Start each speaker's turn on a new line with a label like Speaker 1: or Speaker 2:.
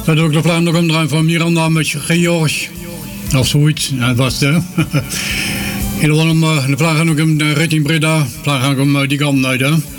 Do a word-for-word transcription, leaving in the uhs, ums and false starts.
Speaker 1: Dat ook de plan nog omdraaien van Miranda met George. Of zoiets, ja, dat was het. In de plan gaan ook om richting Breda. De plan gaan ook om die kant uit, hè.